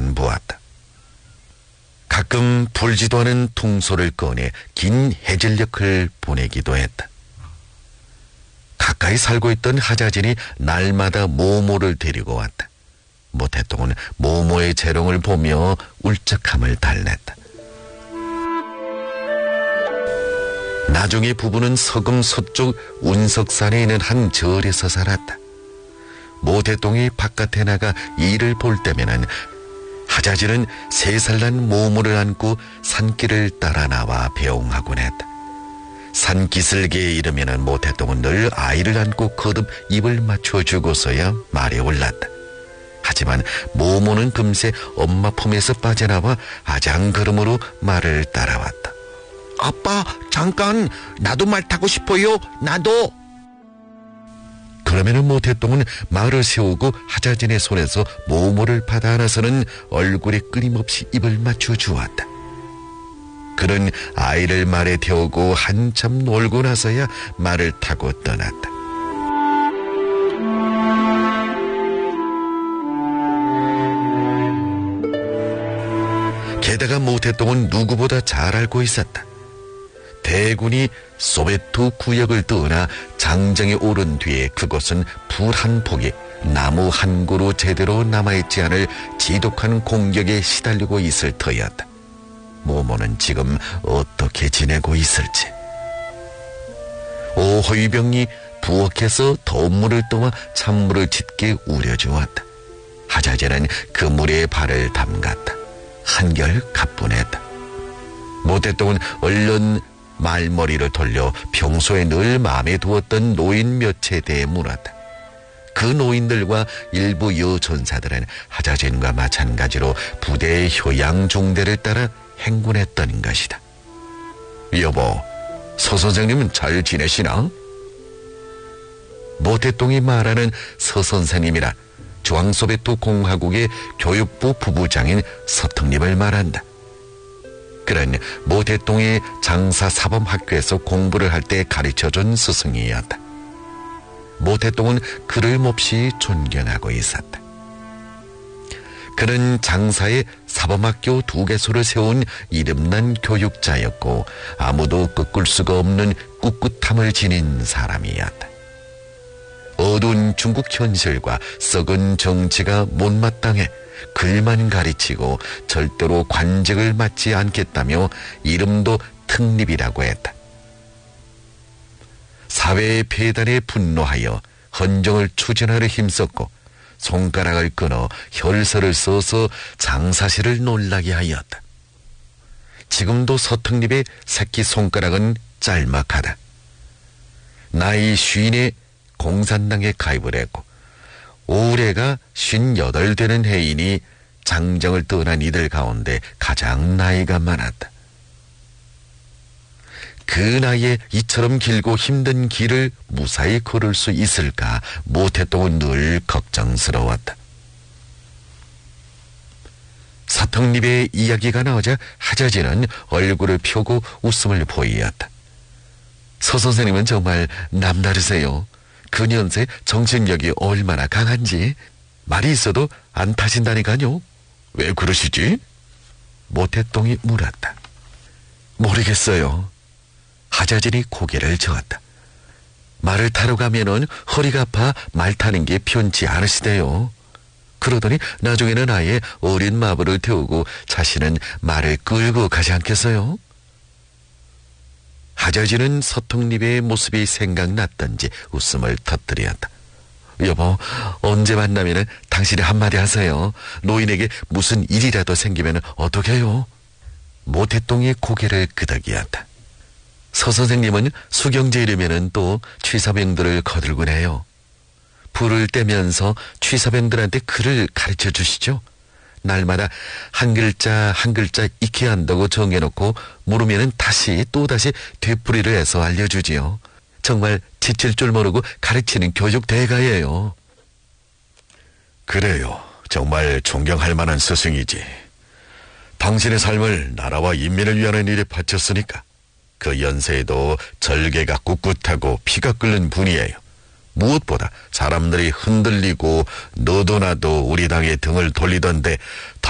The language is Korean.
안부었다. 가끔 불지도 않은 퉁소를 꺼내 긴 해질녘을 보내기도 했다. 가까이 살고 있던 하자진이 날마다 모모를 데리고 왔다. 모태똥은 모모의 재롱을 보며 울적함을 달랬다. 나중에 부부는 서금 서쪽 운석산에 있는 한 절에서 살았다. 모태똥이 바깥에 나가 일을 볼 때면은 하자진은 3살 난 모모를 안고 산길을 따라 나와 배웅하곤 했다. 산기슭에 이르면은 모태똥은 늘 아이를 안고 거듭 입을 맞춰주고서야 말에 올랐다. 하지만 모모는 금세 엄마 품에서 빠져나와 아장걸음으로 말을 따라왔다. 아빠, 잠깐, 나도 말 타고 싶어요. 나도. 그러면은 모태똥은 말을 세우고 하자진의 손에서 모모를 받아 안아서는 얼굴에 끊임없이 입을 맞춰 주었다. 그는 아이를 말에 태우고 한참 놀고 나서야 말을 타고 떠났다. 게다가 모태똥은 누구보다 잘 알고 있었다. 대군이 소베트 구역을 떠나 장정에 오른 뒤에 그곳은 불 한 폭이 나무 한 그루 제대로 남아있지 않을 지독한 공격에 시달리고 있을 터였다. 모모는 지금 어떻게 지내고 있을지. 오호위병이 부엌에서 더운 물을 떠와 찬물을 짙게 우려주었다. 하자재는 그 물에 발을 담갔다. 한결 가뿐했다. 모태똥은 얼른 말머리를 돌려 평소에 늘 마음에 두었던 노인 몇에 대해 물었다. 그 노인들과 일부 여전사들은 하자진과 마찬가지로 부대의 효양 종대를 따라 행군했던 것이다. 여보, 서 선생님은 잘 지내시나? 모태똥이 말하는 서 선생님이라 중앙소베트 공화국의 교육부 부부장인 서특립을 말한다. 그는 모태똥이 장사사범학교에서 공부를 할 때 가르쳐준 스승이었다. 모태똥은 그를 몹시 존경하고 있었다. 그는 장사에 사범학교 2개소를 세운 이름난 교육자였고 아무도 꺾을 수가 없는 꿋꿋함을 지닌 사람이었다. 어두운 중국 현실과 썩은 정치가 못마땅해 글만 가르치고 절대로 관직을 맡지 않겠다며 이름도 특립이라고 했다. 사회의 폐단에 분노하여 헌정을 추진하려 힘썼고 손가락을 끊어 혈서를 써서 장사실을 놀라게 하였다. 지금도 서특립의 새끼 손가락은 짤막하다. 나이 50에 공산당에 가입을 했고 올해가 58 되는 해이니 장정을 떠난 이들 가운데 가장 나이가 많았다. 그 나이에 이처럼 길고 힘든 길을 무사히 걸을 수 있을까 모태똥은 늘 걱정스러웠다. 서특립의 이야기가 나오자 하자진은 얼굴을 펴고 웃음을 보이었다. 서 선생님은 정말 남다르세요. 그 년세 정신력이 얼마나 강한지 말이 있어도 안 타신다니까요. 왜 그러시지? 모태똥이 물었다. 모르겠어요. 하자진이 고개를 저었다. 말을 타러 가면은 허리가 아파 말 타는 게 편치 않으시대요. 그러더니 나중에는 아예 어린 마부를 태우고 자신은 말을 끌고 가지 않겠어요? 하자진은 서특립의 모습이 생각났던지 웃음을 터뜨렸다. 여보, 언제 만나면은 당신이 한마디 하세요. 노인에게 무슨 일이라도 생기면 어떡해요? 모태똥이 고개를 끄덕이었다. 서 선생님은 수경제 이르면은 또 취사병들을 거들곤 해요. 불을 떼면서 취사병들한테 글을 가르쳐 주시죠. 날마다 한 글자 한 글자 익혀야 한다고 정해놓고 물으면은 또다시 되풀이를 해서 알려주지요. 정말 지칠 줄 모르고 가르치는 교육 대가예요. 그래요. 정말 존경할 만한 스승이지. 당신의 삶을 나라와 인민을 위하는 일에 바쳤으니까 그 연세에도 절개가 꿋꿋하고 피가 끓는 분이에요. 무엇보다 사람들이 흔들리고 너도 나도 우리 당에 등을 돌리던데